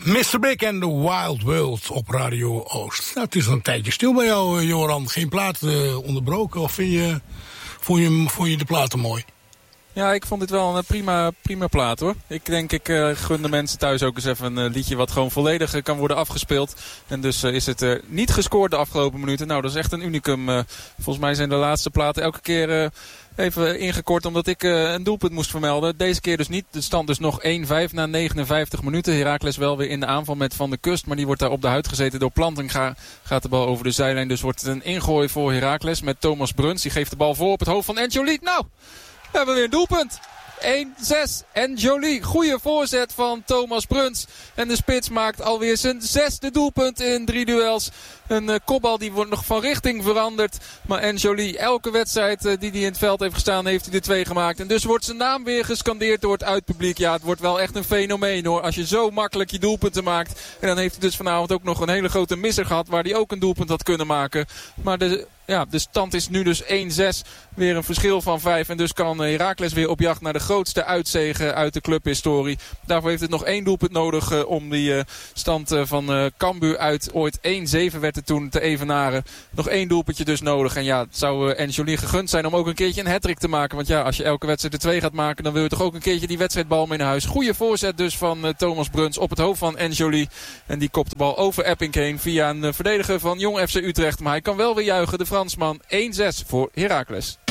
Mr. Big and the Wild World op Radio Oost. Nou, het is al een tijdje stil bij jou, Joran. Geen plaat onderbroken? Of vond je de platen mooi? Ja, ik vond dit wel een prima plaat hoor. Ik denk, ik gun de mensen thuis ook eens even een liedje wat gewoon volledig kan worden afgespeeld. En dus is het niet gescoord de afgelopen minuten. Nou, dat is echt een unicum. Volgens mij zijn de laatste platen elke keer even ingekort omdat ik een doelpunt moest vermelden. Deze keer dus niet. De stand dus nog 1-5 na 59 minuten. Heracles wel weer in de aanval met Van der Kust. Maar die wordt daar op de huid gezeten door Plantinga. Gaat de bal over de zijlijn. Dus wordt het een ingooi voor Heracles met Thomas Bruns. Die geeft de bal voor op het hoofd van N'Joli. Nou, we hebben weer een doelpunt. 1-6 en Jolie. Goede voorzet van Thomas Bruns. En de spits maakt alweer zijn 6e doelpunt in 3 duels. Een kopbal die wordt nog van richting veranderd. Maar N'Joli, elke wedstrijd die hij in het veld heeft gestaan, heeft hij er 2 gemaakt. En dus wordt zijn naam weer gescandeerd door het uitpubliek. Ja, het wordt wel echt een fenomeen hoor. Als je zo makkelijk je doelpunten maakt. En dan heeft hij dus vanavond ook nog een hele grote misser gehad waar hij ook een doelpunt had kunnen maken. Maar de stand is nu dus 1-6. Weer een verschil van 5. En dus kan Heracles weer op jacht naar de grootste uitzege uit de clubhistorie. Daarvoor heeft het nog 1 doelpunt nodig om die stand van Cambuur uit ooit 1-7 werd het toen te evenaren. Nog 1 doelpuntje dus nodig. En ja, het zou N'Joli gegund zijn om ook een keertje een hattrick te maken. Want ja, als je elke wedstrijd er 2 gaat maken, dan wil je toch ook een keertje die wedstrijdbal mee naar huis. Goede voorzet dus van Thomas Bruns op het hoofd van N'Joli. En die kopt de bal over Epping heen via een verdediger van Jong FC Utrecht. Maar hij kan wel weer juichen, de Fransman. 1-6 voor Heracles.